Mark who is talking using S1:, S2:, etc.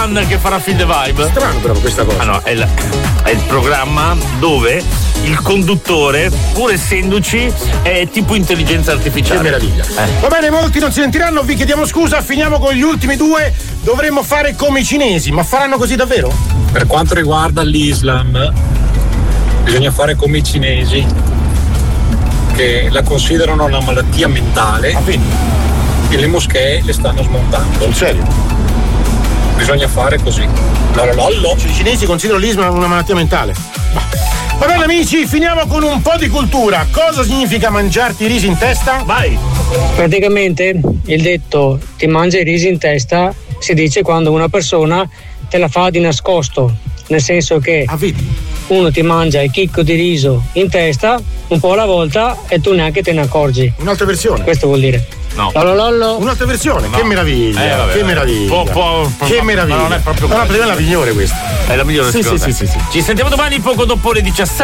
S1: Island che farà Feel the Vibe.
S2: Strano però questa cosa.
S1: Ah no, è il programma dove il conduttore, pur essendoci, è tipo intelligenza artificiale.
S2: Che meraviglia. Va bene, molti non si sentiranno, vi chiediamo scusa, finiamo con gli ultimi due. Dovremmo fare come i cinesi, ma faranno così davvero?
S3: Per quanto riguarda l'Islam, bisogna fare come i cinesi, che la considerano una malattia mentale e le moschee le stanno smontando.
S2: In serio?
S3: Bisogna fare così.
S2: Cioè, i cinesi considerano l'Islam una malattia mentale. Va bene amici, finiamo con un po' di cultura. Cosa significa mangiarti i risi in testa?
S1: Vai!
S4: Praticamente il detto ti mangia i risi in testa si dice quando una persona te la fa di nascosto, nel senso che uno ti mangia il chicco di riso in testa un po' alla volta e tu neanche te ne accorgi.
S2: Un'altra versione.
S4: Questo vuol dire.
S1: No.
S4: Lollo.
S2: Un'altra versione, no. Che meraviglia,
S1: vabbè,
S2: che meraviglia. Che meraviglia.
S1: Ma non è proprio
S2: per me è la migliore questa.
S1: È la migliore
S2: sì.
S1: Ci sentiamo domani poco dopo le 17.